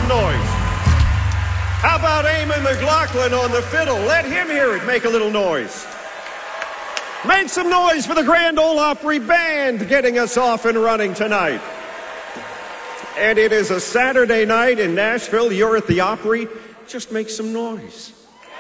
noise. How about Eamon McLaughlin on the fiddle? Let him hear it. Make a little noise. Make some noise for the Grand Ole Opry Band getting us off and running tonight. And it is a Saturday night in Nashville. You're at the Opry. Just make some noise.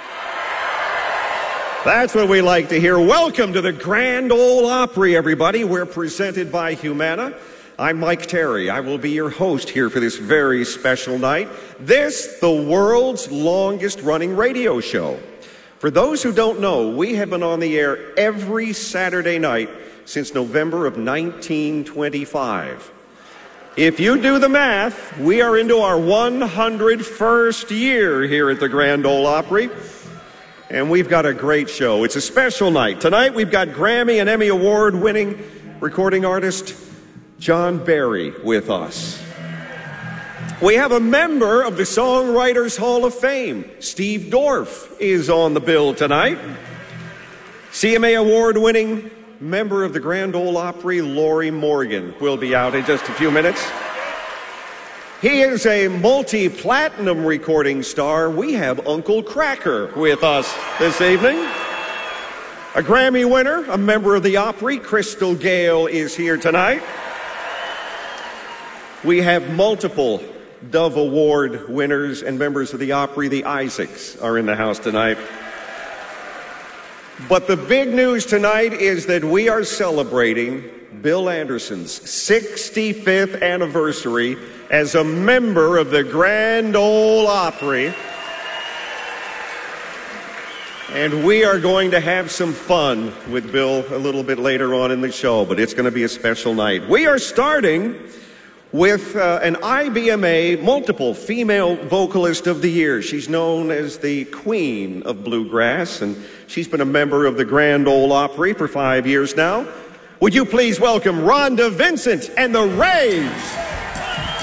That's what we like to hear. Welcome to the Grand Ole Opry, everybody. We're presented by Humana. I'm Mike Terry. I will be your host here for this very special night. This, the world's longest running radio show. For those who don't know, we have been on the air every Saturday night since November of 1925. If you do the math, we are into our 101st year here at the Grand Ole Opry. And we've got a great show. It's a special night. Tonight we've got Grammy and Emmy Award winning recording artist John Barry with us. We have a member of the Songwriters Hall of Fame. Steve Dorff is on the bill tonight. CMA Award-winning member of the Grand Ole Opry, Lorrie Morgan, will be out in just a few minutes. He is a multi-platinum recording star. We have Uncle Kracker with us this evening. A Grammy winner, a member of the Opry, Crystal Gayle, is here tonight. We have multiple Dove Award winners and members of the Opry. The Isaacs are in the house tonight. But the big news tonight is that we are celebrating Bill Anderson's 65th anniversary as a member of the Grand Ole Opry. And we are going to have some fun with Bill a little bit later on in the show, but it's going to be a special night. We are starting with an IBMA multiple female vocalist of the year. She's known as the Queen of Bluegrass, and she's been a member of the Grand Ole Opry for 5 years now. Would you please welcome Rhonda Vincent and the Rays?